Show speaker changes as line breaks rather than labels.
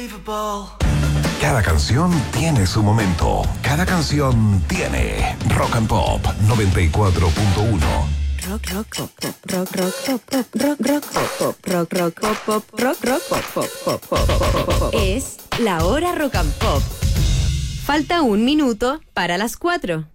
Cada canción tiene su momento. Cada canción tiene Rock and Pop 94.1.
Rock, rock, pop, pop, rock, rock, pop, pop, rock, rock, pop, pop, rock, rock, pop, pop, rock, rock, pop, pop, pop, pop, pop. Es la hora Rock and Pop. Falta un minuto para las 4.